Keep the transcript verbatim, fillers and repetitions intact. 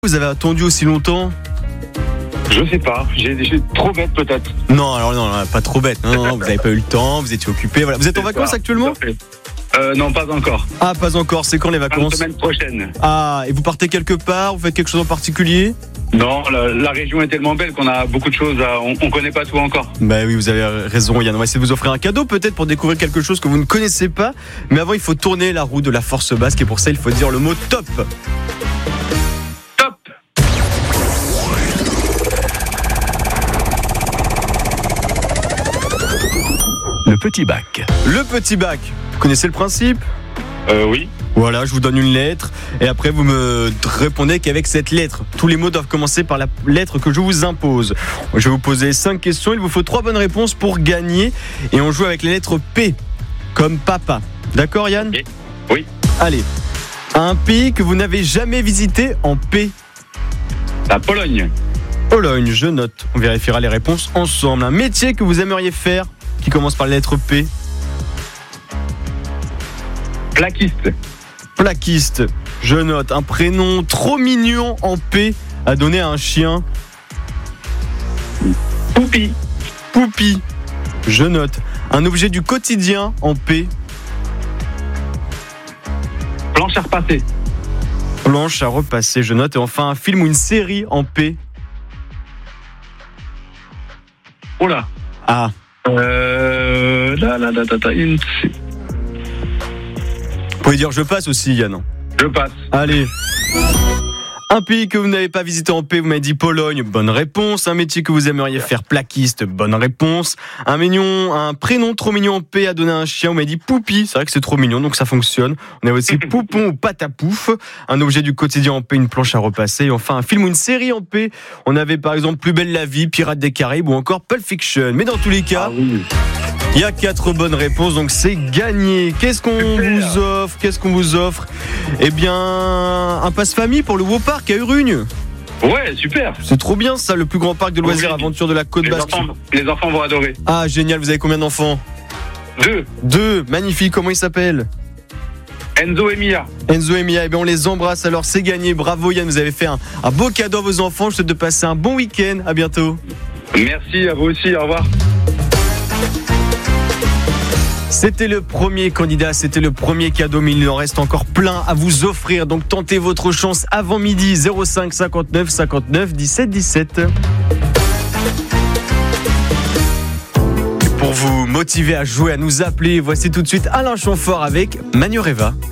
Vous avez attendu aussi longtemps? Je sais pas, j'ai, j'ai trop bête peut-être. Non, alors non, non, pas trop bête. Non, non, vous n'avez pas eu le temps, vous étiez occupé. Voilà. Vous êtes en vacances ça, actuellement? euh, Non, pas encore. Ah, pas encore. C'est quand les La vacances? semaine prochaine. Ah, et vous partez quelque part? Vous faites quelque chose en particulier? Non, la, la région est tellement belle qu'on a beaucoup de choses à... On, on connaît pas tout encore. Bah oui, vous avez raison, Yann. On va essayer de vous offrir un cadeau peut-être pour découvrir quelque chose que vous ne connaissez pas. Mais avant, il faut tourner la roue de la force basque et pour ça, il faut dire le mot top. Top. Le petit bac. Le petit bac. Vous connaissez le principe? Euh, oui. Voilà, je vous donne une lettre et après vous me répondez qu'avec cette lettre, tous les mots doivent commencer par la lettre que je vous impose. Je vais vous poser cinq questions, il vous faut trois bonnes réponses pour gagner et on joue avec les lettres P comme papa. D'accord Yann? Okay. Oui. Allez, un pays que vous n'avez jamais visité en P. La Pologne. Pologne, je note. On vérifiera les réponses ensemble. Un métier que vous aimeriez faire qui commence par la lettre P. Plaquiste. Plaquiste, je note. Un prénom trop mignon en P à donner à un chien. Poupi. Poupi, je note. Un objet du quotidien en P. Planche à repasser. Planche à repasser, je note. Et enfin, un film ou une série en P. Oh là. Ah. Euh... Là, là, là, là, là, une... Vous pouvez dire je passe aussi, Yann. Je passe. Allez. Un pays que vous n'avez pas visité en P, vous m'avez dit Pologne, bonne réponse. Un métier que vous aimeriez faire, plaquiste, bonne réponse. Un mignon, un prénom trop mignon en P à donner à un chien, vous m'avez dit Poupi, c'est vrai que c'est trop mignon, donc ça fonctionne. On a aussi Poupon ou Patapouf. Un objet du quotidien en P, une planche à repasser. Et enfin, un film ou une série en P, on avait par exemple Plus belle la vie, Pirates des Caraïbes ou encore Pulp Fiction. Mais dans tous les cas... Ah oui. Il y a quatre bonnes réponses, donc c'est gagné. Qu'est-ce qu'on Super. vous offre Qu'est-ce qu'on vous offre Eh bien, un passe-famille pour le Wow Park à Urugne. Ouais, super. C'est trop bien ça, le plus grand parc de loisirs Oui. aventure de la côte Les basque. enfants, les enfants vont adorer. Ah, génial, vous avez combien d'enfants? Deux. Deux, magnifique, comment ils s'appellent? Enzo et Mia. Enzo et Mia, eh bien on les embrasse, alors c'est gagné. Bravo Yann, vous avez fait un, un beau cadeau à vos enfants. Je vous souhaite de passer un bon week-end, à bientôt. Merci à vous aussi, au revoir. C'était le premier candidat, c'était le premier cadeau, mais il en reste encore plein à vous offrir. Donc tentez votre chance avant midi, zéro cinq cinquante-neuf cinquante-neuf dix-sept dix-sept. Pour vous motiver à jouer, à nous appeler, voici tout de suite Alain Chamfort avec Manureva.